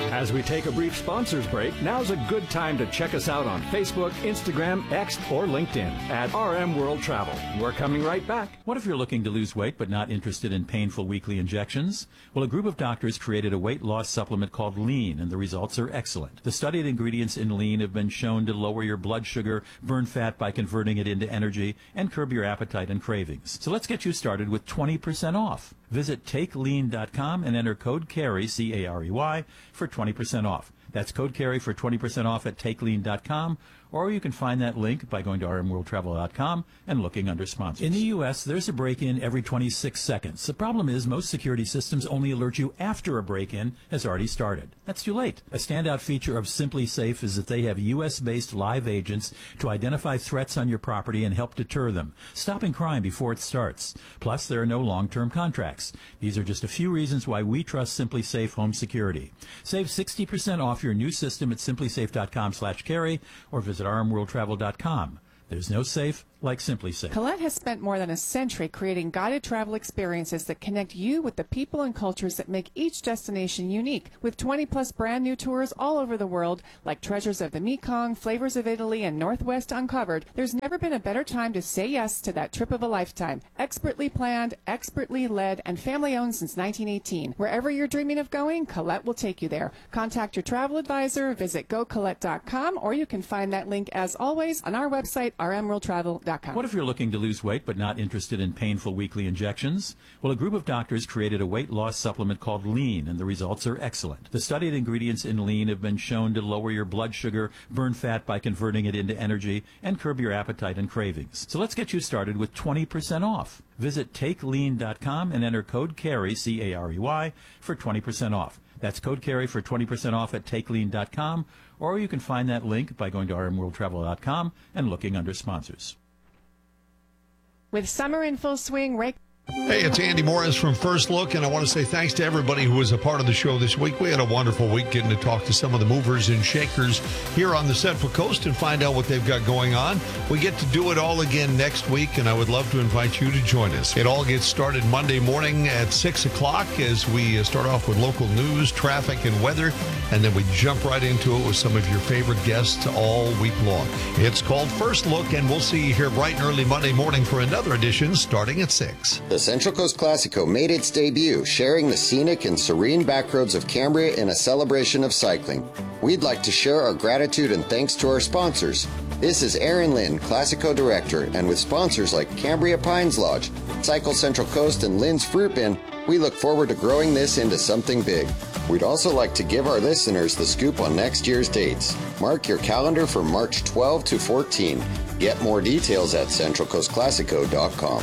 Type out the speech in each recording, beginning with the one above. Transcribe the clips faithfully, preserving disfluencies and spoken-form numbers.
As we take a brief sponsors break, now's a good time to check us out on Facebook, Instagram, X, or LinkedIn at R M World Travel. We're coming right back. What if you're looking to lose weight but not interested in painful weekly injections? Well, a group of doctors created a weight loss supplement called Lean, and the results are excellent. The studied ingredients in Lean have been shown to lower your blood sugar, burn fat by converting it into energy, and curb your appetite and cravings. So let's get you started with twenty percent off. Visit take lean dot com and enter code CAREY, C A R E Y, for twenty percent off. That's code CAREY for twenty percent off at take lean dot com, or you can find that link by going to R M world travel dot com and looking under sponsors. In the U S, there's a break-in every twenty-six seconds. The problem is most security systems only alert you after a break-in has already started. That's too late. A standout feature of Simply Safe is that they have U S-based live agents to identify threats on your property and help deter them, stopping crime before it starts. Plus, there are no long-term contracts. These are just a few reasons why we trust Simply Safe Home Security. Save sixty percent off your new system at simply safe dot com slash carry or visit R M world travel dot com. There's no safe like Simply Safe. Colette has spent more than a century creating guided travel experiences that connect you with the people and cultures that make each destination unique. With twenty plus brand new tours all over the world, like Treasures of the Mekong, Flavors of Italy, and Northwest Uncovered, there's never been a better time to say yes to that trip of a lifetime. Expertly planned, expertly led, and family owned since nineteen eighteen. Wherever you're dreaming of going, Colette will take you there. Contact your travel advisor, visit go colette dot com, or you can find that link, as always, on our website, R M world travel dot com. What if you're looking to lose weight but not interested in painful weekly injections? Well, a group of doctors created a weight loss supplement called Lean, and the results are excellent. The studied ingredients in Lean have been shown to lower your blood sugar, burn fat by converting it into energy, and curb your appetite and cravings. So let's get you started with twenty percent off. Visit take lean dot com and enter code CAREY, C A R E Y, for twenty percent off. That's code CAREY for twenty percent off at take lean dot com, or you can find that link by going to R M world travel dot com and looking under sponsors. With summer in full swing, Ray... Hey, it's Andy Morris from First Look, and I want to say thanks to everybody who was a part of the show this week. We had a wonderful week getting to talk to some of the movers and shakers here on the Central Coast and find out what they've got going on. We get to do it all again next week, and I would love to invite you to join us. It all gets started Monday morning at six o'clock as we start off with local news, traffic, and weather, and then we jump right into it with some of your favorite guests all week long. It's called First Look, and we'll see you here bright and early Monday morning for another edition starting at six. The Central Coast Classico made its debut, sharing the scenic and serene backroads of Cambria in a celebration of cycling. We'd like to share our gratitude and thanks to our sponsors. This is Aaron Lynn, Classico Director, and with sponsors like Cambria Pines Lodge, Cycle Central Coast, and Lynn's Fruit Bin, we look forward to growing this into something big. We'd also like to give our listeners the scoop on next year's dates. Mark your calendar for March twelfth to fourteenth. Get more details at central coast classico dot com.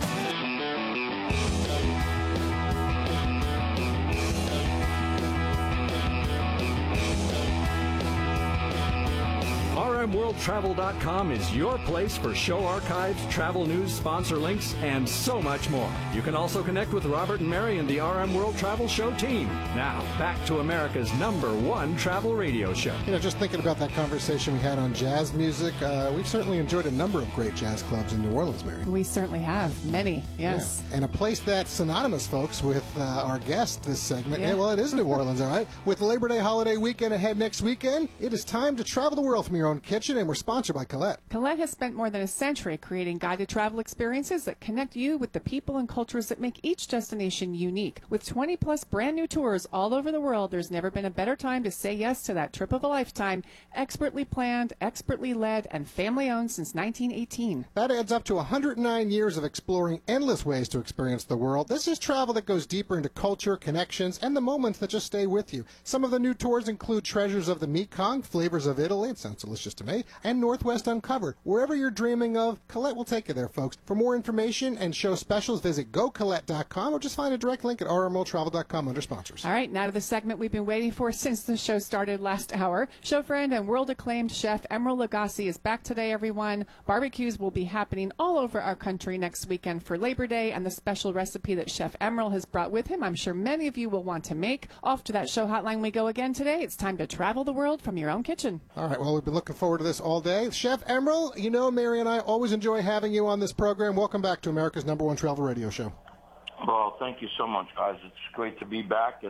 world travel dot com is your place for show archives, travel news, sponsor links, and so much more. You can also connect with Robert and Mary and the R M World Travel Show team. Now, back to America's number one travel radio show. You know, just thinking about that conversation we had on jazz music, uh, we've certainly enjoyed a number of great jazz clubs in New Orleans, Mary. We certainly have. Many, yes. Yeah. And a place that's synonymous, folks, with uh, our guest this segment. Yeah. Yeah, well, it is New Orleans, all right? With Labor Day holiday weekend ahead next weekend, it is time to travel the world from your own kitchen, and we're sponsored by Colette. Colette has spent more than a century creating guided travel experiences that connect you with the people and cultures that make each destination unique. With twenty plus brand new tours all over the world, there's never been a better time to say yes to that trip of a lifetime. Expertly planned, expertly led, and family owned since nineteen eighteen. That adds up to one hundred nine years of exploring endless ways to experience the world. This is travel that goes deeper into culture, connections, and the moments that just stay with you. Some of the new tours include Treasures of the Mekong, Flavors of Italy, it sounds delicious to me, and Northwest Uncovered. Wherever you're dreaming of, Colette will take you there, folks. For more information and show specials, visit go colette dot com or just find a direct link at r m world travel dot com under sponsors. All right, now to the segment we've been waiting for since the show started last hour. Show friend and world-acclaimed chef Emeril Lagasse is back today, everyone. Barbecues will be happening all over our country next weekend for Labor Day, and the special recipe that Chef Emeril has brought with him, I'm sure many of you will want to make. Off to that show hotline we go again today. It's time to travel the world from your own kitchen. All right, well, we've been looking forward to this all day. Chef Emeril, you know, Mary and I always enjoy having you on this program. Welcome back to America's number one travel radio show. Well, thank you so much, guys. It's great to be back, and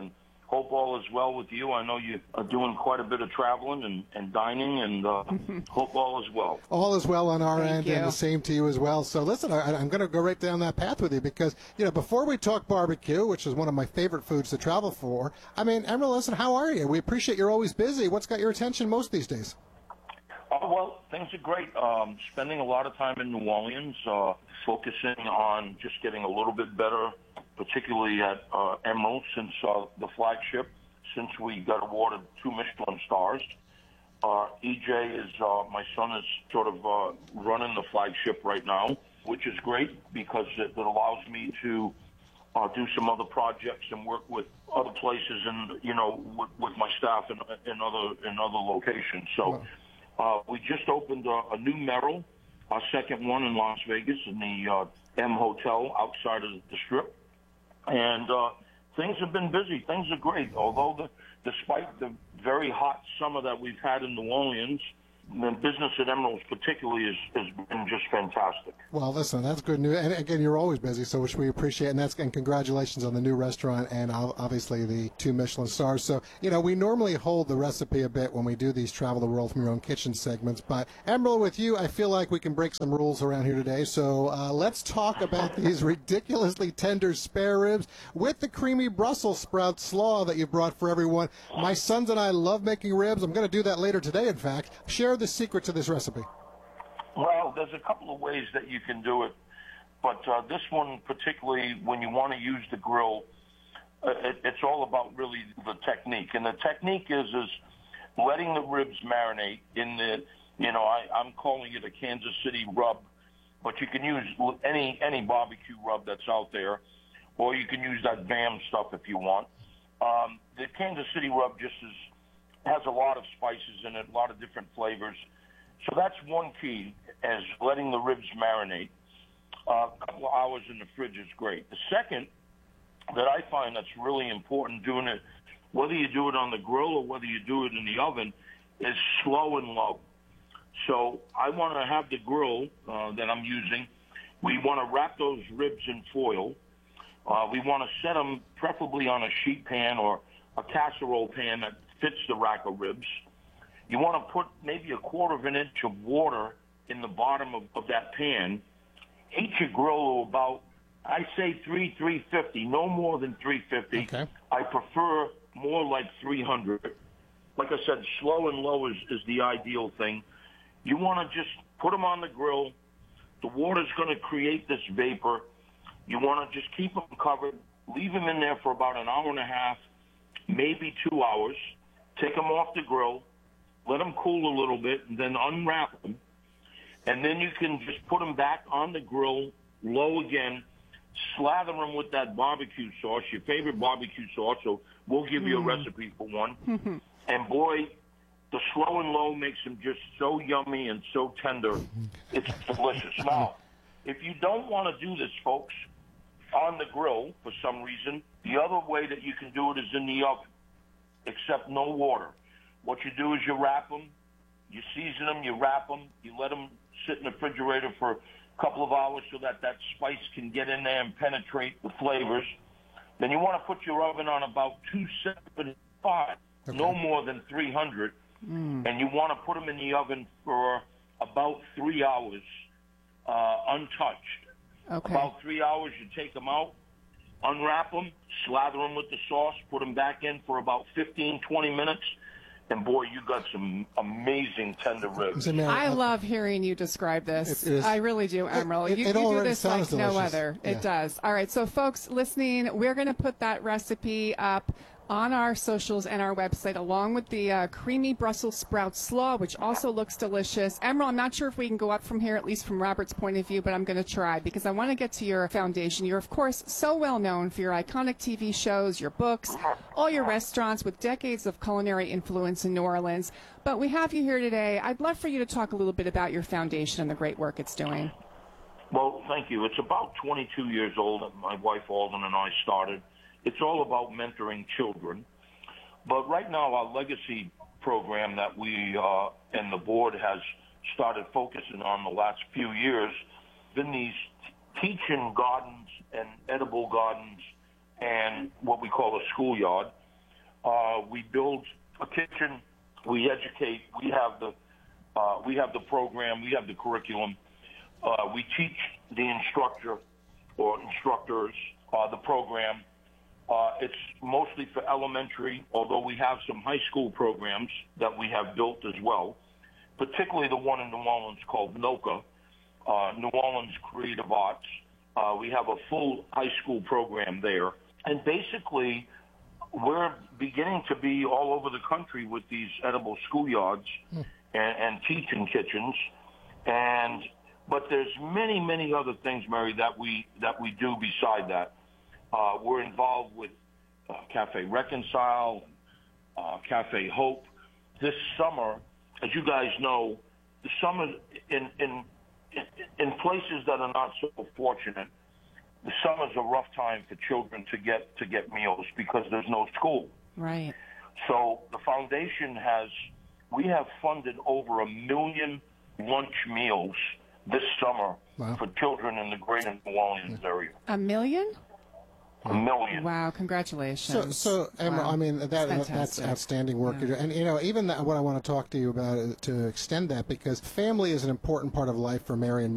hope all is well with you. I know you are doing quite a bit of traveling and, and dining, and uh, hope all is well. All is well on our Thank end, you. and the same to you as well. So listen, I, I'm going to go right down that path with you because, you know, before we talk barbecue, which is one of my favorite foods to travel for, I mean, Emerald, listen, how are you? We appreciate you're always busy. What's got your attention most these days? Oh, well, things are great. Um, spending a lot of time in New Orleans, uh, focusing on just getting a little bit better, particularly at uh, Emerald, since uh, the flagship, since we got awarded two Michelin stars. Uh, E J is, uh, my son is sort of uh, running the flagship right now, which is great because it, it allows me to uh, do some other projects and work with other places and, you know, with, with my staff in, in other in other locations. So uh, we just opened a, a new Merrill, our second one in Las Vegas in the uh, M Hotel outside of the Strip. And uh, things have been busy. Things are great. Although, the, despite the very hot summer that we've had in New Orleans, the business at Emerald's particularly is, has been just fantastic. Well, listen, that's good news. And again, you're always busy, so which we appreciate. And that's and congratulations on the new restaurant and obviously the two Michelin stars. So, you know, we normally hold the recipe a bit when we do these Travel the World from Your Own Kitchen segments. But Emerald, with you, I feel like we can break some rules around here today. So uh, let's talk about these ridiculously tender spare ribs with the creamy Brussels sprout slaw that you brought for everyone. My sons and I love making ribs. I'm going to do that later today, in fact. Share the secret to this recipe. Well, there's a couple of ways that you can do it, but uh, this one particularly, when you want to use the grill, uh, it, it's all about really the technique. And the technique is is letting the ribs marinate in the, you know, I, I'm calling it a Kansas City rub, but you can use any any barbecue rub that's out there, or you can use that BAM stuff if you want. Um, the Kansas City rub just is has a lot of spices in it, a lot of different flavors. So that's one key, as letting the ribs marinate. Uh, a couple of hours in the fridge is great. The second that I find that's really important doing it, whether you do it on the grill or whether you do it in the oven, is slow and low. So I want to have the grill uh, that I'm using. We want to wrap those ribs in foil. Uh, we want to set them preferably on a sheet pan or a casserole pan that fits the rack of ribs. You want to put maybe a quarter of an inch of water in the bottom of, of that pan. Heat your grill to about, I say three, three fifty, no more than three fifty. Okay. I prefer more like three hundred. Like I said, slow and low is, is the ideal thing. You want to just put them on the grill. The water's going to create this vapor. You want to just keep them covered. Leave them in there for about an hour and a half, maybe two hours. Take them off the grill, let them cool a little bit, and then unwrap them. And then you can just put them back on the grill, low again, slather them with that barbecue sauce, your favorite barbecue sauce, so we'll give you a recipe for one. And boy, the slow and low makes them just so yummy and so tender. It's delicious. Now, if you don't want to do this, folks, on the grill for some reason, the other way that you can do it is in the oven, except no water. What you do is you wrap them, you season them, you wrap them, you let them sit in the refrigerator for a couple of hours so that that spice can get in there and penetrate the flavors. Then you want to put your oven on about two seventy-five, okay. No more than three hundred, mm. And you want to put them in the oven for about three hours, uh, untouched. Okay. About three hours, you take them out, unwrap them, slather them with the sauce, put them back in for about fifteen, twenty minutes, and boy, you got some amazing tender ribs. I love hearing you describe this. It, it I really do, Emerald. It, you it you do already this like sounds no delicious. other. Yeah. It does. All right, so folks listening, we're going to put that recipe up on our socials and our website, along with the uh, creamy Brussels sprout slaw, which also looks delicious. Emerald, I'm not sure if we can go up from here, at least from Robert's point of view, but I'm going to try because I want to get to your foundation. You're, of course, so well known for your iconic T V shows, your books, all your restaurants with decades of culinary influence in New Orleans. But we have you here today. I'd love for you to talk a little bit about your foundation and the great work it's doing. Well, thank you. It's about twenty-two years old that my wife Alden and I started. It's all about mentoring children. But right now, our legacy program that we uh, and the board has started focusing on the last few years been these teaching gardens and edible gardens and what we call a schoolyard. Uh, we build a kitchen. We educate. We have the uh, we have the program. We have the curriculum. Uh, we teach the instructor or instructors uh, the program. Uh, it's mostly for elementary, although we have some high school programs that we have built as well, particularly the one in New Orleans called NOCA, uh, New Orleans Creative Arts. Uh, we have a full high school program there. And basically, we're beginning to be all over the country with these edible schoolyards mm. and, and teaching kitchens. And but there's many, many other things, Mary, that we that we do beside that. Uh, we're involved with uh, Cafe Reconcile, uh, Cafe Hope. This summer, as you guys know, the summer in in in places that are not so fortunate, the summer's a rough time for children to get to get meals because there's no school. Right. So the foundation has, we have funded over a million lunch meals this summer wow. for children in the greater New Orleans area. A million? A million. Wow! Congratulations. So, so Emerald, wow. I mean that that's, that's outstanding work. Yeah. And you know, even that, what I want to talk to you about is to extend that, because family is an important part of life for Mary and